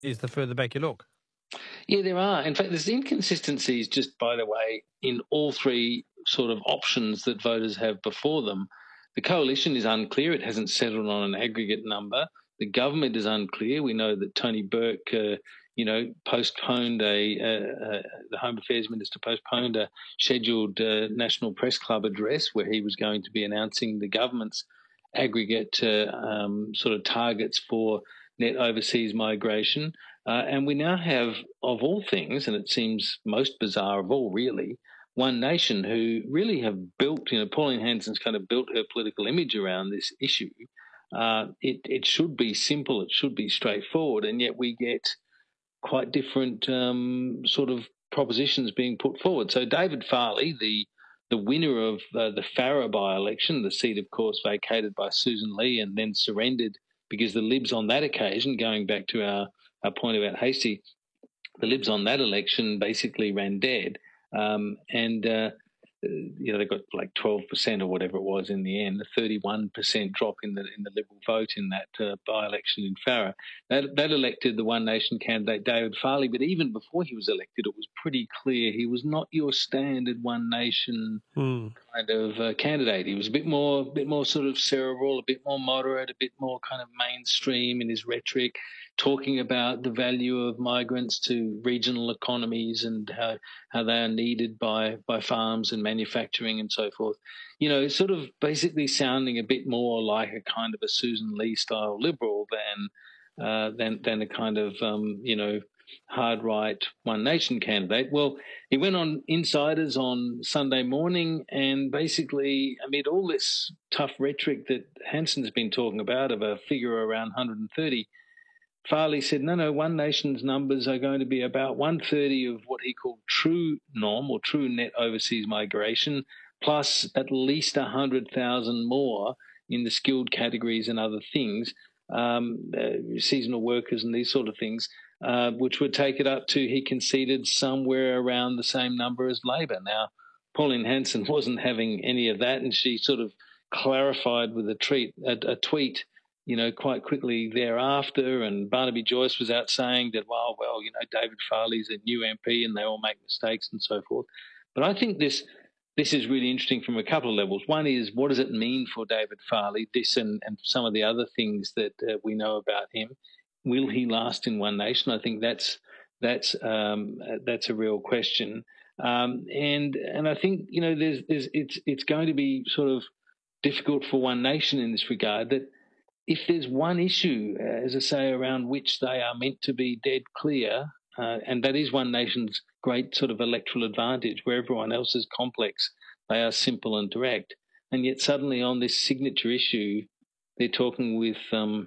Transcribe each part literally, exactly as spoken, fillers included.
is, the further back you look. Yeah, there are. In fact, there's inconsistencies, just by the way, in all three sort of options that voters have before them. The coalition is unclear. It hasn't settled on an aggregate number. The government is unclear. We know that Tony Burke, uh, you know, postponed a, uh, uh, the Home Affairs Minister postponed a scheduled uh, National Press Club address where he was going to be announcing the government's aggregate uh, um, sort of targets for net overseas migration. Uh, and we now have, of all things, and it seems most bizarre of all, really, One Nation, who really have built, you know, Pauline Hanson's kind of built her political image around this issue. Uh, it, it should be simple, it should be straightforward, and yet we get quite different um, sort of propositions being put forward. So David Farley, the the winner of uh, the Farrer by-election, the seat, of course, vacated by Susan Lee and then surrendered because the Libs on that occasion, going back to our, our point about Hastie, the Libs on that election basically ran dead. Um, and, uh, you know, they got like twelve percent or whatever it was in the end, a thirty-one percent drop in the in the Liberal vote in that uh, by-election in Farrer. That, that elected the One Nation candidate, David Farley, but even before he was elected, it was pretty clear he was not your standard One Nation mm. kind of uh, candidate. He was a bit more, a bit more sort of cerebral, a bit more moderate, a bit more kind of mainstream in his rhetoric, talking about the value of migrants to regional economies and how, how they are needed by, by farms and manufacturing and so forth. You know, sort of basically sounding a bit more like a kind of a Susan Lee style liberal than uh, than than a kind of um, you know hard right One Nation candidate. Well, he went on Insiders on Sunday morning, and basically, amid all this tough rhetoric that Hanson's been talking about of a figure around one hundred thirty. Farley said, no, no, One Nation's numbers are going to be about one hundred thirty of what he called true norm or true net overseas migration, plus at least one hundred thousand more in the skilled categories and other things, um, uh, seasonal workers and these sort of things, uh, which would take it up to, he conceded, somewhere around the same number as Labor. Now, Pauline Hanson wasn't having any of that, and she sort of clarified with a, treat, a, a tweet you know, quite quickly thereafter. And Barnaby Joyce was out saying that, well, well, you know, David Farley's a new M P and they all make mistakes and so forth. But I think this this is really interesting from a couple of levels. One is, what does it mean for David Farley, this and, and some of the other things that uh, we know about him? Will he last in One Nation? I think that's that's um, that's a real question. Um, and and I think, you know, there's there's it's it's going to be sort of difficult for One Nation in this regard, that if there's one issue, uh, as I say, around which they are meant to be dead clear, uh, and that is One Nation's great sort of electoral advantage, where everyone else is complex, they are simple and direct. And yet suddenly on this signature issue, they're talking with um,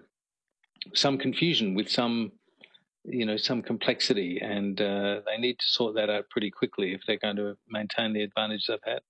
some confusion, with some, you know, some complexity, and uh, they need to sort that out pretty quickly if they're going to maintain the advantage they've had.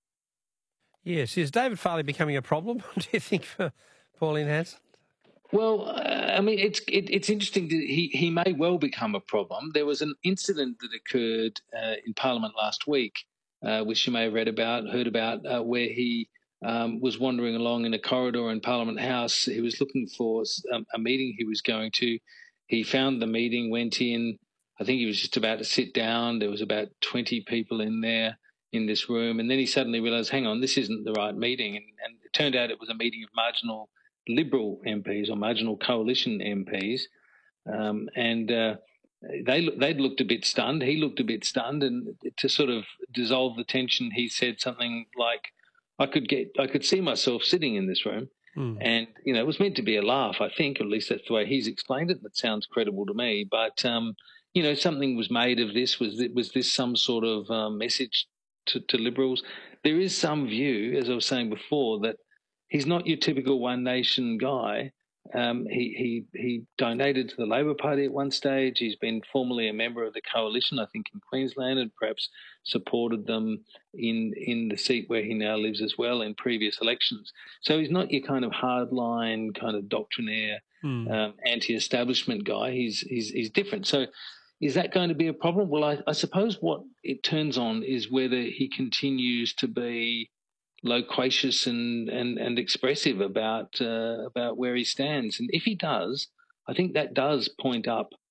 Yes, is David Farley becoming a problem, do you think, for Pauline Hanson? Well, uh, I mean, it's it, it's interesting that he, he may well become a problem. There was an incident that occurred uh, in Parliament last week, uh, which you may have read about, heard about, uh, where he um, was wandering along in a corridor in Parliament House. He was looking for um, a meeting he was going to. He found the meeting, went in. I think he was just about to sit down. There was about twenty people in there in this room. And then he suddenly realised, hang on, this isn't the right meeting. And, and it turned out it was a meeting of marginal Liberal M Ps or marginal coalition M Ps, um, and uh, they they'd looked a bit stunned. He looked a bit stunned, and to sort of dissolve the tension, he said something like, "I could get, I could see myself sitting in this room," mm. and you know, it was meant to be a laugh. I think, or at least that's the way he's explained it. That sounds credible to me. But um, you know, something was made of this. Was was this some sort of uh, message to, to Liberals? There is some view, as I was saying before, that he's not your typical One Nation guy. Um, he, he he donated to the Labor Party at one stage. He's been formerly a member of the coalition, I think, in Queensland, and perhaps supported them in in the seat where he now lives as well in previous elections. So he's not your kind of hardline, kind of doctrinaire, mm. um, anti-establishment guy. He's he's he's different. So is that going to be a problem? Well, I, I suppose what it turns on is whether he continues to be loquacious and, and, and expressive about uh, about where he stands. And if he does, I think that does point up